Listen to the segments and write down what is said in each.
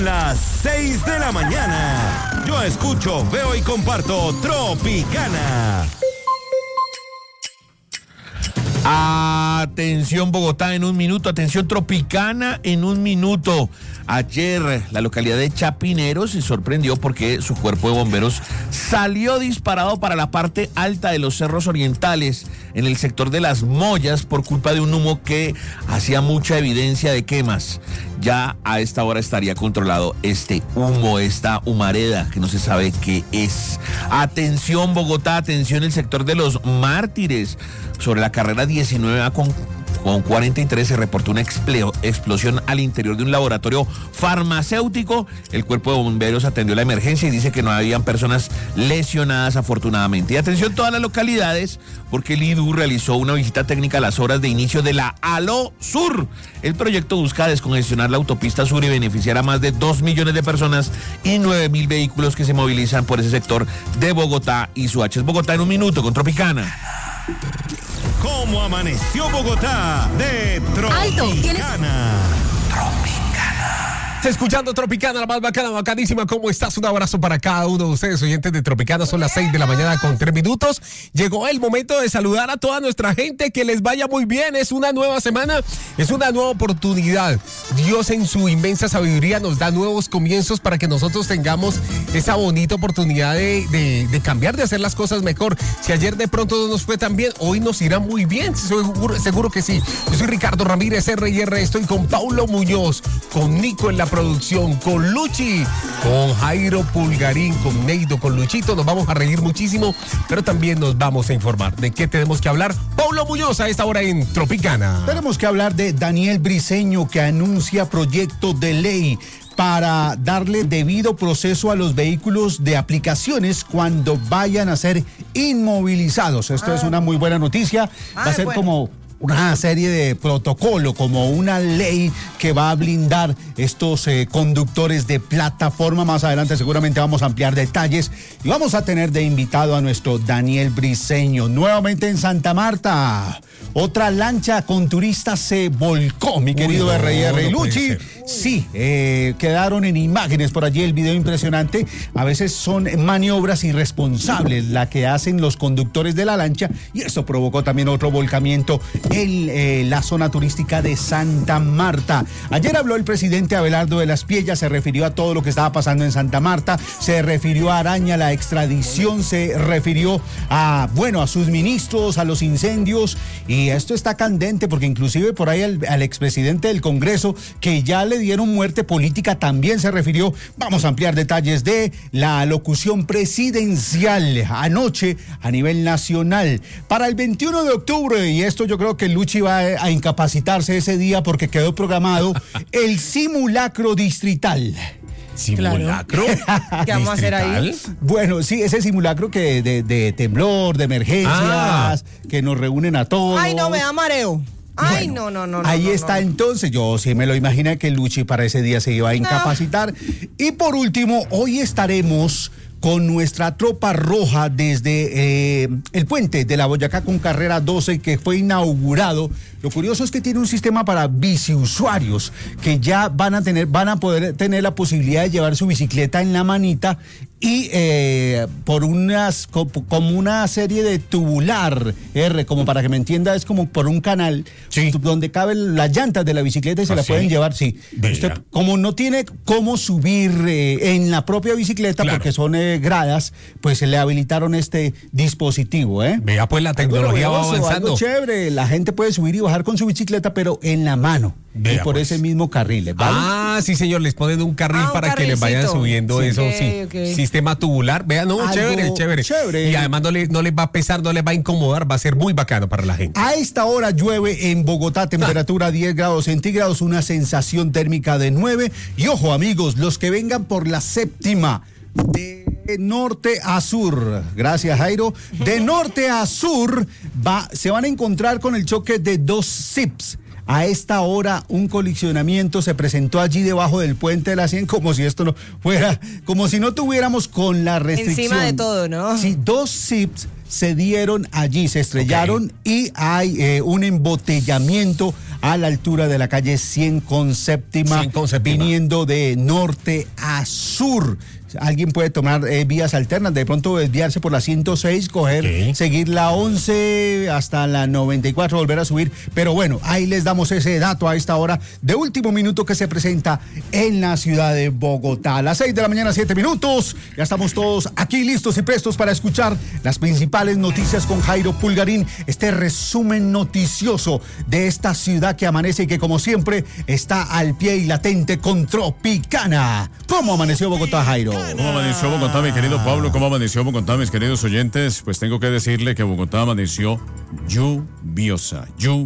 Son las 6 de la mañana. Yo escucho, veo y comparto Tropicana. Atención Bogotá en un minuto, atención Tropicana en un minuto. Ayer la localidad de Chapinero se sorprendió porque su cuerpo de bomberos salió disparado para la parte alta de los cerros orientales en el sector de Las Mollas por culpa de un humo que hacía mucha evidencia de quemas. Ya a esta hora estaría controlado este humo, esta humareda que no se sabe qué es. Atención Bogotá, atención el sector de Los Mártires. Sobre la carrera 19A con 43 se reportó una explosión al interior de un laboratorio farmacéutico. El cuerpo de bomberos atendió la emergencia y dice que no habían personas lesionadas afortunadamente. Y atención todas las localidades porque el IDU realizó una visita técnica a las horas de inicio de la ALO Sur. El proyecto busca descongestionar la autopista sur y beneficiar a más de 2 millones de personas y 9.000 vehículos que se movilizan por ese sector de Bogotá y Suaches. Bogotá en un minuto con Tropicana. ¿Cómo amaneció Bogotá de Tropicana? Escuchando Tropicana, la más bacana, bacanísima. ¿Cómo estás? Un abrazo para cada uno de ustedes, oyentes de Tropicana. Son las 6 de la mañana con 3 minutos. Llegó el momento de saludar a toda nuestra gente. Que les vaya muy bien. Es una nueva semana, es una nueva oportunidad. Dios en su inmensa sabiduría nos da nuevos comienzos para que nosotros tengamos esa bonita oportunidad de cambiar, de hacer las cosas mejor. Si ayer de pronto no nos fue tan bien, hoy nos irá muy bien. Seguro que sí. Yo soy Ricardo Ramírez, R&R. Estoy con Paulo Muñoz, con Nico en la producción, con Luchi, con Jairo Pulgarín, con Neido, con Luchito. Nos vamos a reír muchísimo, pero también nos vamos a informar. ¿De qué tenemos que hablar? Paulo Muñoz a esta hora en Tropicana. Tenemos que hablar de Daniel Briceño, que anuncia proyecto de ley para darle debido proceso a los vehículos de aplicaciones cuando vayan a ser inmovilizados. Esto es una muy buena noticia. Va a ser como una serie de protocolo, como una ley que va a blindar estos conductores de plataforma. Más adelante seguramente vamos a ampliar detalles y vamos a tener de invitado a nuestro Daniel Briceño. Nuevamente en Santa Marta, otra lancha con turistas se volcó, mi querido R&R. Y Luchi, sí, quedaron en imágenes por allí el video impresionante. A veces son maniobras irresponsables la que hacen los conductores de la lancha y eso provocó también otro volcamiento en la zona turística de Santa Marta. Ayer habló el presidente Abelardo de las Piellas, se refirió a todo lo que estaba pasando en Santa Marta, se refirió a Araña, la extradición, se refirió a sus ministros, a los incendios, y esto está candente porque inclusive por ahí al expresidente del Congreso, que ya le dieron muerte política, también se refirió. Vamos a ampliar detalles de la locución presidencial anoche a nivel nacional. Para el 21 de octubre, y esto yo creo que Luchi va a incapacitarse ese día porque quedó programado el simulacro distrital. ¿Simulacro? Claro. ¿Qué vamos a hacer ahí? Bueno, sí, ese simulacro que de temblor, de emergencias, que nos reúnen a todos. Ay, no, me da mareo. Ay, bueno, no. Ahí está. Entonces, yo sí me lo imaginé que Luchi para ese día se iba a incapacitar. Y por último, hoy estaremos con nuestra tropa roja desde el puente de la Boyacá con carrera 12 que fue inaugurado. Lo curioso es que tiene un sistema para biciusuarios que ya van a poder tener la posibilidad de llevar su bicicleta en la manita y por como una serie de tubular, como para que me entienda, es como por un canal donde caben las llantas de la bicicleta y se la pueden llevar, sí. Usted, como no tiene cómo subir en la propia bicicleta, porque son gradas, pues se le habilitaron este dispositivo, Vea, pues la tecnología va avanzando. Algo chévere, la gente puede subir y bajar con su bicicleta, pero en la mano. Vea, y por ese mismo carril, ¿vale? Sí, señor, les ponen un carril para que les vayan subiendo eso, okay. Sistema tubular, vean, chévere. Y además no les va a pesar, no les va a incomodar, va a ser muy bacano para la gente. A esta hora llueve en Bogotá, temperatura 10 grados centígrados, una sensación térmica de 9. Y ojo, amigos, los que vengan por la séptima, de norte a sur, gracias Jairo, de norte a sur se van a encontrar con el choque de dos zips. A esta hora un colisionamiento se presentó allí debajo del puente de la 100, como si esto no fuera, como si no tuviéramos con la restricción. Encima de todo, ¿no? Sí, dos zips se dieron allí, se estrellaron y hay un embotellamiento a la altura de la calle 100 con séptima, viniendo de norte a sur. Alguien puede tomar vías alternas, de pronto desviarse por la 106, seguir la 11 hasta la 94, volver a subir. Pero bueno, ahí les damos ese dato a esta hora de último minuto que se presenta en la ciudad de Bogotá. A las 6 de la mañana, 7 minutos. Ya estamos todos aquí listos y prestos para escuchar las principales noticias con Jairo Pulgarín. Este resumen noticioso de esta ciudad que amanece y que, como siempre, está al pie y latente con Tropicana. ¿Cómo amaneció Bogotá, Jairo? ¿Cómo amaneció Bogotá, mi querido Pablo? ¿Cómo amaneció Bogotá, mis queridos oyentes? Pues tengo que decirle que Bogotá amaneció lluviosa.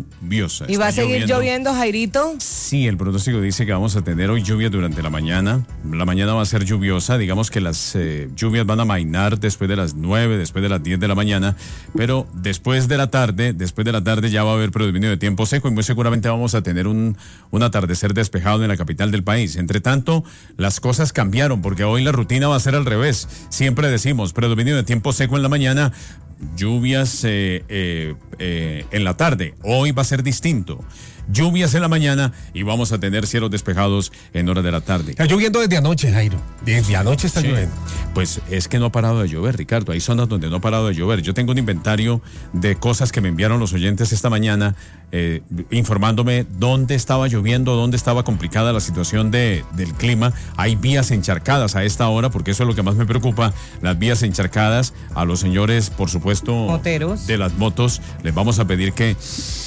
¿Y va a seguir lloviendo, Jairito? Sí, el pronóstico dice que vamos a tener hoy lluvia durante la mañana. La mañana va a ser lluviosa. Digamos que las lluvias van a amainar después de las 9, después de las 10 de la mañana. Pero después de la tarde ya va a haber predominio de tiempo seco y muy seguramente vamos a tener un atardecer despejado en la capital del país. Entre tanto, las cosas cambiaron porque hoy la rutina va a ser al revés. Siempre decimos predominio de tiempo seco en la mañana, lluvias en la tarde. Hoy va a ser distinto. Lluvias en la mañana y vamos a tener cielos despejados en horas de la tarde. Está lloviendo desde anoche, Jairo. Desde anoche está lloviendo. Pues es que no ha parado de llover, Ricardo. Hay zonas donde no ha parado de llover. Yo tengo un inventario de cosas que me enviaron los oyentes esta mañana, informándome dónde estaba lloviendo, dónde estaba complicada la situación del clima. Hay vías encharcadas a esta hora, porque eso es lo que más me preocupa, las vías encharcadas. A los señores, por supuesto, moteros de las motos, les vamos a pedir que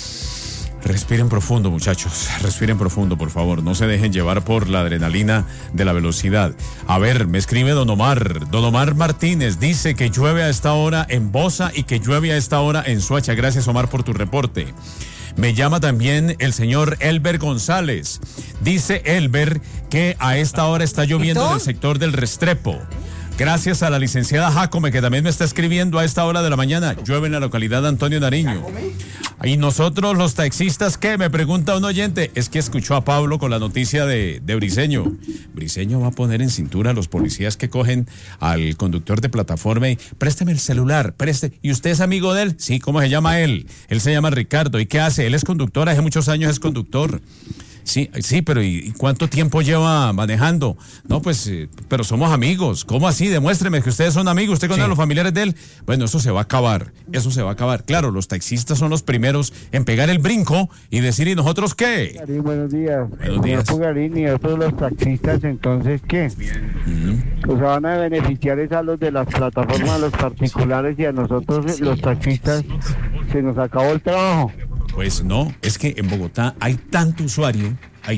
respiren profundo, muchachos. Respiren profundo, por favor. No se dejen llevar por la adrenalina de la velocidad. A ver, me escribe Don Omar. Don Omar Martínez dice que llueve a esta hora en Bosa y que llueve a esta hora en Soacha. Gracias, Omar, por tu reporte. Me llama también el señor Elber González. Dice Elber que a esta hora está lloviendo en el sector del Restrepo. Gracias a la licenciada Jacome, que también me está escribiendo a esta hora de la mañana. Llueve en la localidad de Antonio Nariño. Y nosotros los taxistas, ¿qué? Me pregunta un oyente. Es que escuchó a Pablo con la noticia de Briceño. Briceño va a poner en cintura a los policías que cogen al conductor de plataforma y présteme el celular, ¿Y usted es amigo de él? Sí, ¿cómo se llama él? Él se llama Ricardo. ¿Y qué hace? Él es conductor, hace muchos años es conductor. Sí, pero ¿y cuánto tiempo lleva manejando? No, pues, pero somos amigos. ¿Cómo así? Demuéstreme que ustedes son amigos. ¿Usted conoce a los familiares de él? Bueno, eso se va a acabar. Claro, los taxistas son los primeros en pegar el brinco y decir, ¿y nosotros qué? Buenos días. Buenos días. Pugarín, y otros los taxistas, entonces, ¿qué? Pues van a beneficiar a los de las plataformas, a los particulares, y a nosotros, los taxistas, se nos acabó el trabajo. Pues no, es que en Bogotá hay tanto usuario,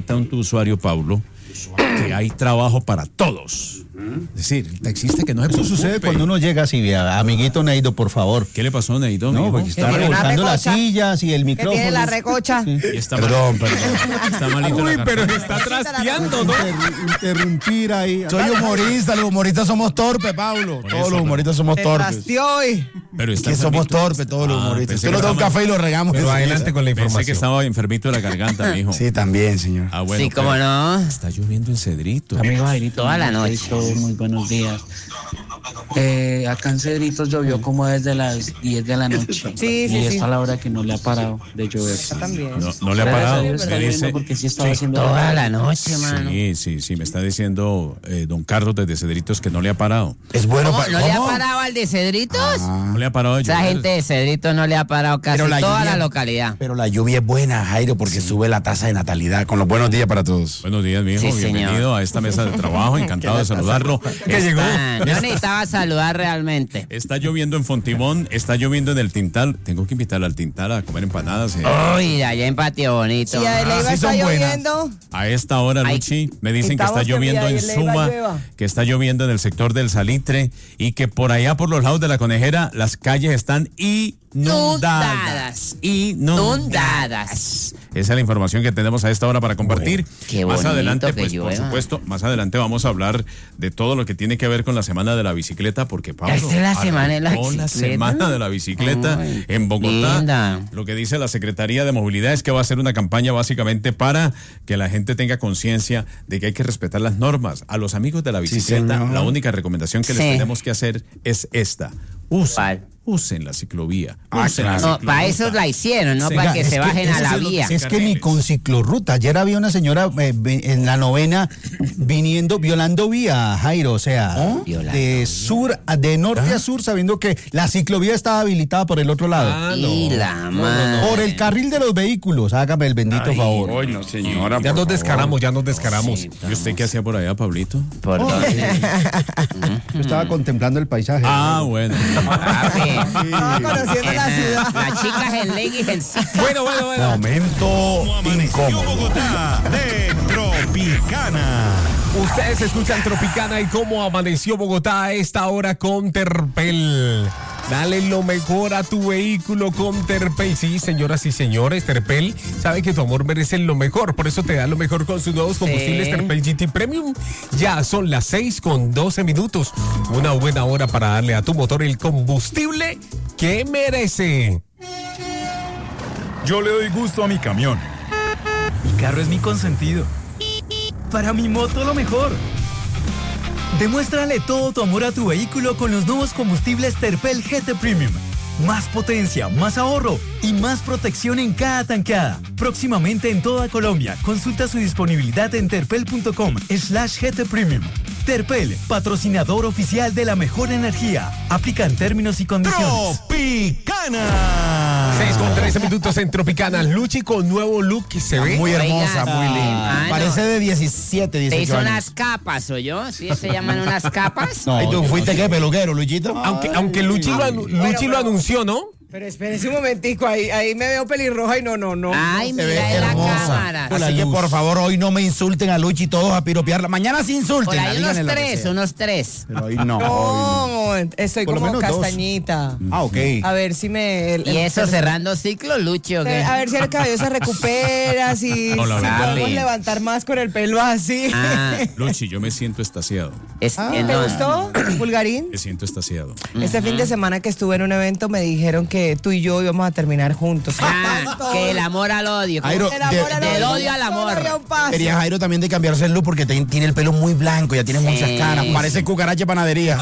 Pablo, que hay trabajo para todos. Es decir, el taxista que no se preocupe. Eso sucede cuando uno llega así, amiguito Neido, por favor. ¿Qué le pasó, Neido? No, porque está revolcando las sillas y el micrófono. Tiene la recocha. Sí. Perdón. Está malito. Uy, pero está trasteando, ¿no? Interrumpir ahí. Soy humorista, los humoristas somos torpes, Pablo. Todos los humoristas somos torpes. Trasteó hoy. Pero que somos torpes todos los humoristas. Usted nos da un café y lo regamos. Pero adelante con la información. Pensé que estaba enfermito de la garganta, mijo. Sí, también, señor. Ah, bueno, sí, cómo no. Está lloviendo en Cedrito. Amigo Jairito, toda la noche. Muy buenos días. Acá en Cedritos llovió como desde las 10 de la noche. Sí. Y es a la hora que no le ha parado de llover. También. No le ha parado. Me dice, porque sí estaba haciendo toda la noche, mano. Sí, me está diciendo don Carlos desde Cedritos que no le ha parado. Es bueno. ¿Cómo? ¿No le ha parado al de Cedritos? No le ha parado de llover. Esa gente de Cedritos no le ha parado casi toda la localidad. Pero la lluvia es buena, Jairo, porque sube la tasa de natalidad. Con los buenos días para todos. Buenos días, mijo. Sí, bienvenido señor. a esta mesa de trabajo. Encantado de saludarlo. ¿Qué llegó? No necesitaba saludar realmente. Está lloviendo en Fontibón, está lloviendo en el Tintal. Tengo que invitarla al Tintal a comer empanadas. Uy, allá en Patio Bonito. Y a Leiva sí está son buenas. lloviendo. A esta hora, Luchi, me dicen que está lloviendo en Suma, que está lloviendo en el sector del Salitre y que por allá, por los lados de la Conejera, las calles están inundadas. Esa es la información que tenemos a esta hora para compartir. Qué más bonito adelante, que pues, llueva. por supuesto, más adelante vamos a hablar de todo lo que tiene que ver con la semana de la bicicleta, porque Pablo, Esta es la semana de la arrancó la bicicleta. semana de la bicicleta Ay, en Bogotá. linda. Lo que dice la Secretaría de Movilidad es que va a ser una campaña básicamente para que la gente tenga conciencia de que hay que respetar las normas. A los amigos de la bicicleta, señor. la única recomendación que les Sí. tenemos que hacer es esta. usen la ciclovía. No, para eso la hicieron, no para que se bajen a la vía. Es que ni con ciclorruta. Ayer había una señora en la 9ª violando vía, Jairo, o sea, de norte a sur, sabiendo que la ciclovía estaba habilitada por el otro lado. Por el carril de los vehículos, hágame el bendito favor. Ay, no, señora. Ya nos descaramos. ¿Y usted qué hacía por allá, Pablito? ¿Por dónde? Yo estaba contemplando el paisaje. Bueno. Estaba conociendo la ciudad. Las chicas en leggings en Bueno. Momento incómodo. Bogotá de Tropicana. Ustedes escuchan Tropicana y cómo amaneció Bogotá a esta hora con Terpel. Dale lo mejor a tu vehículo con Terpel. Sí, señoras y señores, Terpel sabe que tu amor merece lo mejor. Por eso te da lo mejor con sus nuevos combustibles Terpel GT Premium. Ya son las 6:12. Una buena hora para darle a tu motor el combustible que merece. Yo le doy gusto a mi camión. Mi carro es mi consentido. Para mi moto lo mejor. Demuéstrale todo tu amor a tu vehículo con los nuevos combustibles Terpel GT Premium. Más potencia, más ahorro y más protección en cada tanqueada. Próximamente en toda Colombia. Consulta su disponibilidad en terpel.com/GT Premium. Terpel, patrocinador oficial de la mejor energía. Aplican términos y condiciones. Tropicana. 6:13 en Tropicana. Luchi con nuevo look que se ve muy hermosa, muy linda. Parece de 17, 18 Te hizo años. unas capas, ¿o yo? ¿Sí se llaman unas capas? No, ¿y tú fuiste qué, peluquero, Luchito? Aunque Luchi lo anunció, ¿no? Pero espérense un momentico, ahí me veo pelirroja y no. Ay, Se ve mira en la hermosa. cámara. Así que por favor hoy no me insulten a Luchi todos a piropearla. Mañana sí insulten. Por ahí unos tres. Pero hoy no. No, estoy Por lo como menos castañita. Ok. A ver si me... ¿Y eso cerrando ciclo, Luchi, o qué? A ver si el cabello se recupera, si podemos levantar más con el pelo así. Luchi, yo me siento extasiado. ¿Te gustó, Pulgarín? Me siento extasiado. Este fin de semana que estuve en un evento me dijeron que tú y yo íbamos a terminar juntos. Que el amor al odio. Jairo, del odio al amor. Quería Jairo también de cambiarse el look porque tiene el pelo muy blanco, ya tiene muchas caras. Parece cucaracha de panadería.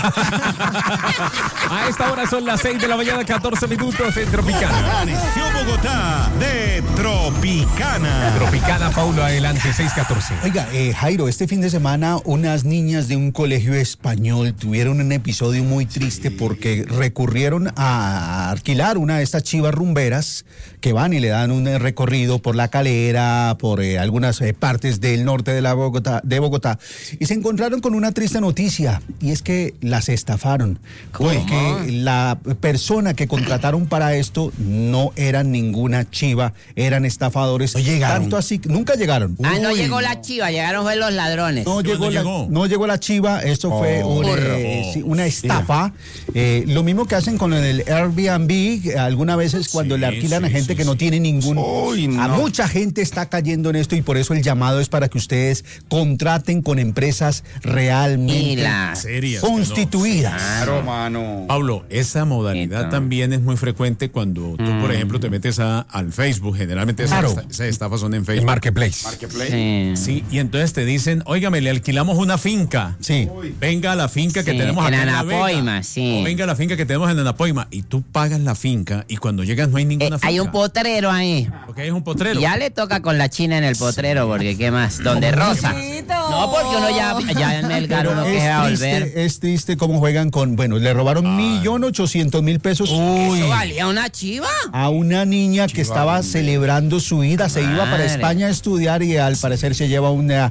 A esta hora son las 6 de la mañana, 14 minutos en Tropicana. Amaneció Bogotá de Tropicana. Tropicana, Paulo, adelante, 6:14. Oiga, Jairo, este fin de semana unas niñas de un colegio español tuvieron un episodio muy triste porque recurrieron a alquilar una de estas chivas rumberas que van y le dan un recorrido por La Calera, por algunas partes del norte de Bogotá, y se encontraron con una triste noticia, y es que las estafaron. Porque la persona que contrataron para esto no eran ninguna chiva, eran estafadores. No llegaron. Tanto así, nunca llegaron. No llegó la chiva, llegaron fue los ladrones. No llegó la chiva, esto fue una estafa. Lo mismo que hacen con el Airbnb, algunas veces cuando le alquilan a gente que no tiene ningún... A mucha gente está cayendo en esto y por eso el llamado es para que ustedes contraten con empresas realmente serias, constituidas. Claro, mano. Pablo, esa modalidad también es muy frecuente cuando tú, por ejemplo, te metes al Facebook. Generalmente esas estafas son en Facebook. El Marketplace. Sí, y entonces te dicen, óigame, le alquilamos una finca. Sí. Venga a la finca que tenemos en acá en Anapoima, o venga a la finca que tenemos en Anapoima. Y tú pagas la finca y cuando llegas no hay ninguna finca. Hay un potrero ahí. Porque hay un potrero. Ya le toca con la china en el potrero, porque ¿qué más? Donde Rosa. No, porque uno ya en Melgar uno que va a volver. Es triste cómo juegan con, le robaron 1.800.000 pesos. ¿Eso valía una chiva? A una niña que estaba celebrando su ida, se iba para España a estudiar y al parecer se lleva una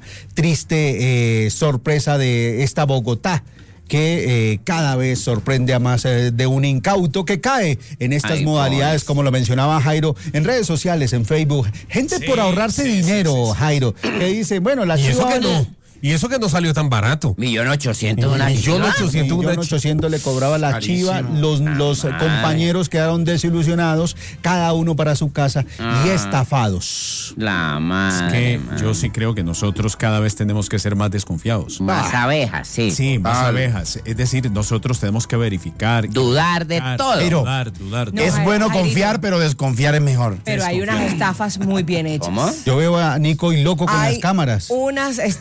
triste sorpresa de esta Bogotá, que cada vez sorprende a más de un incauto que cae en estas modalidades, como lo mencionaba Jairo, en redes sociales, en Facebook. Gente por ahorrarse dinero, Jairo, que dice, la chiva... Y eso que no salió tan barato. 1.800.000 una chiva. 1.800.000 le cobraba la chiva. Los compañeros quedaron desilusionados, cada uno para su casa y estafados. La madre. Es que yo sí creo que nosotros cada vez tenemos que ser más desconfiados. Más abejas, sí. Sí, más abejas. Es decir, nosotros tenemos que verificar. Dudar de todo. Dudar. No, es bueno confiar, pero desconfiar es mejor. Pero hay unas estafas muy bien hechas. ¿Cómo? Yo veo a Nico y loco con las cámaras. Unas estafas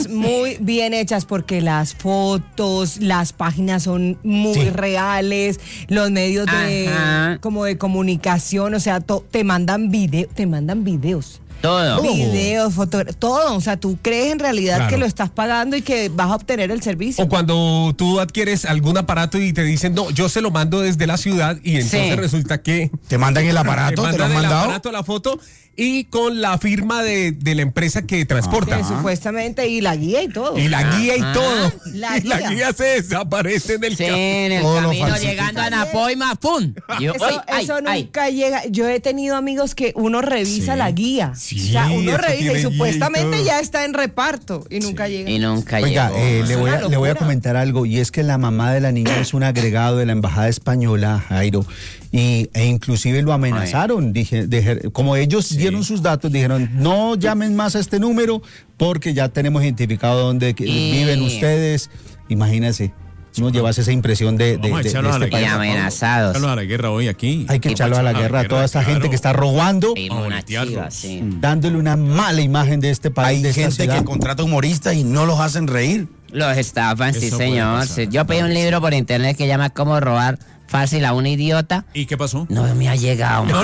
cosas muy bien hechas porque las fotos, las páginas son muy reales, los medios como de comunicación, o sea, te mandan videos. Todo. Videos, fotos, todo. O sea, tú crees en realidad que lo estás pagando y que vas a obtener el servicio. O cuando tú adquieres algún aparato y te dicen, no, yo se lo mando desde la ciudad y entonces resulta que... Te mandan el aparato, te lo han mandado. El aparato, la foto y con la firma de la empresa que transporta. Supuestamente, y la guía y todo. Y la guía y todo. La guía se desaparece en el en el camino llegando a Napoima, ¡pum! Eso nunca llega. Yo he tenido amigos que uno revisa la guía. Sí, o sea, uno revisa y supuestamente todo. ya está en reparto y nunca llega. Y nunca Oiga, llegó. le voy a comentar algo, y es que la mamá de la niña es un agregado de la embajada española, Jairo, e inclusive lo amenazaron. Como ellos dieron sus datos, dijeron, no llamen más a este número porque ya tenemos identificado dónde viven ustedes. Imagínense, no llevas esa impresión de este país. Y amenazados. Echarlos a la guerra hoy aquí. Hay que echarlos a la guerra a toda esta gente que está robando, dándole una mala imagen de este país. Hay gente que contrata humoristas y no los hacen reír. Los estafan, sí, señor. Yo pedí un libro por internet que llama Cómo robar fácil a un idiota. ¿Y qué pasó? No me ha llegado. No,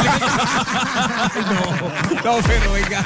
pero venga.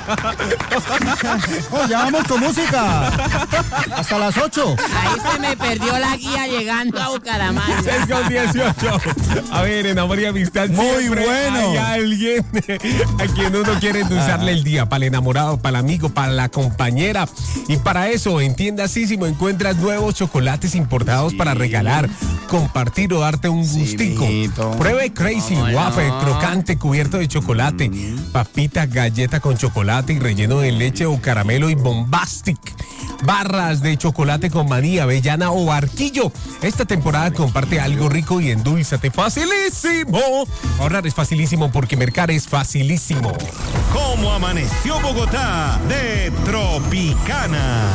Ya vamos con música. Hasta las 8. Ahí se me perdió la guía llegando a Bucaramanga. 6:18. A ver, en Amor y Amistad. Muy bueno. Hay alguien a quien uno quiere endulzarle el día. Para el enamorado, para el amigo, para la compañera. Y para eso, en Tienda Sísimo encuentras nuevos chocolates importados para regalar, compartir o darte un gustico. Pruebe Crazy Waffle, crocante, cubierto de chocolate, papita, galleta con chocolate y relleno de leche o caramelo y Bombastic. Barras de chocolate con maní, avellana o barquillo. Esta temporada comparte algo rico y endulzate. ¡Facilísimo! Ahorrar es facilísimo porque mercar es facilísimo. ¿Cómo amaneció Bogotá? De Tropicana.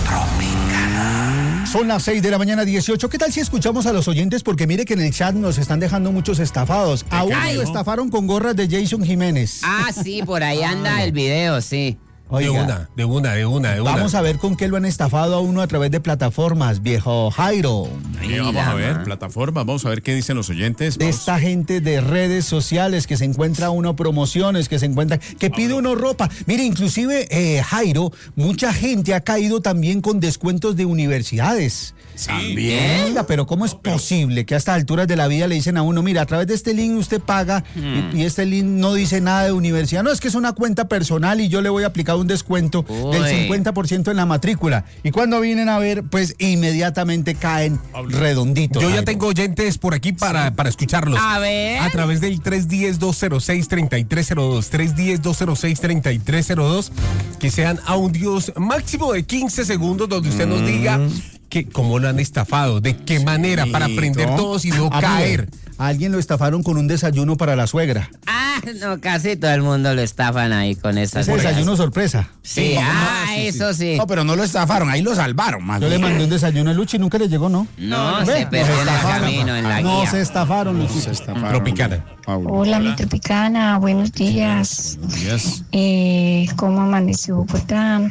Son las 6:18 a.m. ¿Qué tal si escuchamos a los oyentes? Porque mire que en el chat nos están dejando muchos estafados. A uno lo estafaron con gorras de Jason Jiménez. Sí, por ahí anda el video, sí. Oiga, De una. Vamos a ver con qué lo han estafado a uno a través de plataformas, viejo Jairo. Vamos a ver, plataformas, vamos a ver qué dicen los oyentes. De esta gente de redes sociales que se encuentra uno promociones, que pide uno ropa. Mire, inclusive, Jairo, mucha gente ha caído también con descuentos de universidades. También. Oiga, pero ¿cómo es posible que a estas alturas de la vida le dicen a uno, mira, a través de este link usted paga y este link no dice nada de universidad? No, es que es una cuenta personal y yo le voy a aplicar un descuento del 50% en la matrícula. Y cuando vienen a ver, pues inmediatamente caen redonditos. Yo ya tengo oyentes por aquí para escucharlos. A ver. A través del 310-206-3302. 310-206-3302. Que sean audios máximo de 15 segundos donde usted nos diga cómo lo han estafado, de qué manera, para aprender todos y no caer. A alguien lo estafaron con un desayuno para la suegra. No, casi todo el mundo lo estafan ahí con esas. Ese desayuno sorpresa. Sí, eso sí. No, pero no lo estafaron, ahí lo salvaron. Yo le mandé un desayuno a Luchi y nunca le llegó, ¿no? No, se perdió en el camino, en la guía. No se estafaron, Luchi. Tropicana. Hola, mi Tropicana, buenos días. Buenos días. ¿Cómo amaneció Bogotá?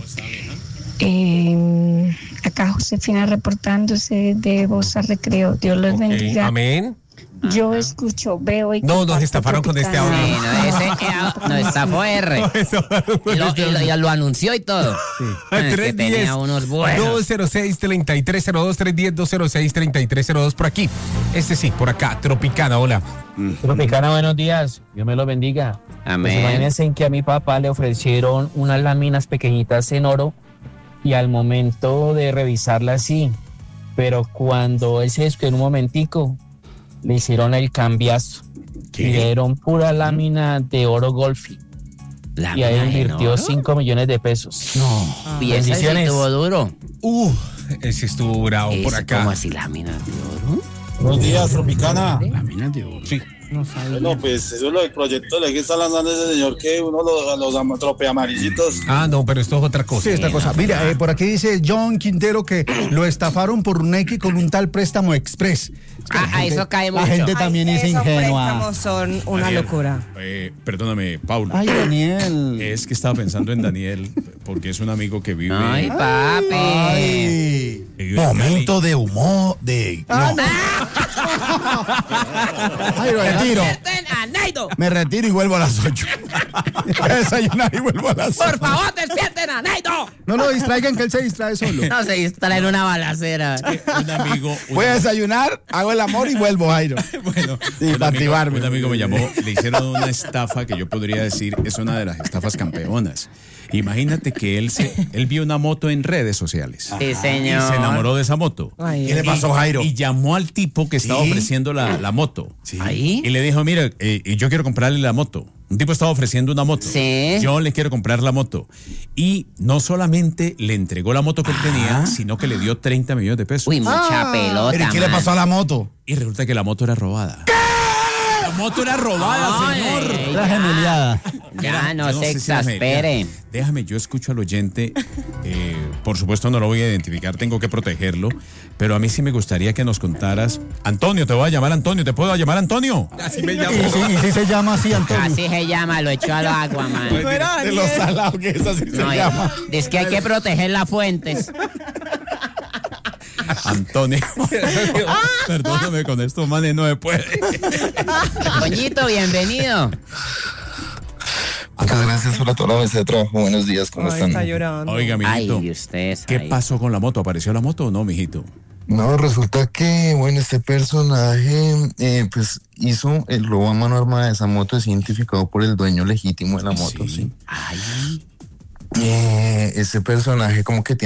Acá Josefina reportándose de Voz al Recreo. Dios los bendiga. Amén. Yo escucho, veo y no, nos estafaron con este audio. Sí, nos estafó R. Y lo anunció y todo. Sí. Que tenía unos buenos. 206-3302, 310-206-3302 por aquí. Sí, por acá. Tropicana, hola. Tropicana, buenos días. Dios me lo bendiga. Amén. Pues imagínense que a mi papá le ofrecieron unas láminas pequeñitas en oro y al momento de revisarlas sí, pero cuando él se descuidó en un momentico, le hicieron el cambiazo. Y le dieron pura lámina de oro Golfi. Y ahí invirtió 5 millones de pesos. No. Y ese sí estuvo duro. Ese estuvo bravo por acá. ¿Cómo así láminas de oro? Buenos días, Tropicana. Láminas de oro. Sí. No sabía. Bueno, pues eso es lo del proyecto de ley que está lanzando ese señor, que uno los tropeamarillitos. No, pero esto es otra cosa. Sí, esta cosa. Mira, por aquí dice John Quintero que lo estafaron por Nequi con un tal préstamo express. Eso cae mucho. La gente también es ingenua. Esos préstamos son una Daniel, locura. Perdóname, Paulo. Ay, Daniel. Es que estaba pensando en Daniel, porque es un amigo que vive. Ay, papi. Ay, momento de humor, de... Ay, me retiro y vuelvo a las 8. Voy a desayunar y vuelvo a las 8. Por favor, despierten a Naido. No, distraigan, que él se distrae solo. No se distrae en una balacera. Un amigo. Voy a desayunar, hago el amor y vuelvo, Jairo. Bueno, sí, para activarme. Un amigo me llamó, le hicieron una estafa que yo podría decir es una de las estafas campeonas. Imagínate que él vio una moto en redes sociales. Sí, señor. Y se enamoró de esa moto. ¿Qué le pasó, Jairo? Y llamó al tipo que estaba ofreciendo la moto. Sí. ¿Ahí? Y le dijo, mira, yo quiero comprarle la moto. Un tipo estaba ofreciendo una moto. Sí. Yo le quiero comprar la moto. Y no solamente le entregó la moto que él tenía, sino que le dio 30 millones de pesos. Uy, mucha pelota. ¿Pero qué le pasó a la moto? Y resulta que la moto era robada. La moto era robada, señor. Era gemuleada. Ya, no Yo se sé si la exaspere. Déjame, yo escucho al oyente. Por supuesto no lo voy a identificar, tengo que protegerlo. Pero a mí sí me gustaría que nos contaras. Antonio, te voy a llamar Antonio. ¿Te puedo llamar Antonio? Así me llamo. Y sí se llama así, Antonio. Así se llama, lo echó al agua, man. De los salados que es así se llama. Es que hay que proteger las fuentes. Antonio. Perdóname, con esto, man, no me puede. Coñito, bienvenido. Muchas gracias por toda la mesa de trabajo. Buenos días, ¿cómo están? Está llorando. Oiga, mijito. Ay, ustedes. ¿Qué pasó con la moto? ¿Apareció la moto o no, mijito? No, resulta que, bueno, este personaje, pues, hizo el robo a mano armada de esa moto, es identificado por el dueño legítimo de la moto, ¿sí? Ay. Este personaje como que tiene